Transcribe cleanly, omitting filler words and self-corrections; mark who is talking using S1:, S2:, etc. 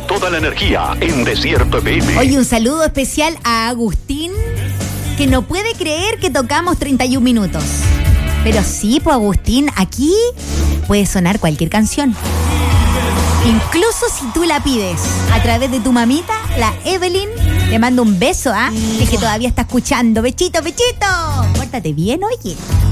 S1: toda la energía en Desierto FM.
S2: Oye, un saludo especial a Agustín, que no puede creer que tocamos 31 minutos. Pero sí, pues Agustín, aquí puede sonar cualquier canción. Incluso si tú la pides a través de tu mamita, la Evelyn, le mando un beso, ¿ah? Es que todavía está escuchando. Bechito, bechito. Pórtate bien, oye.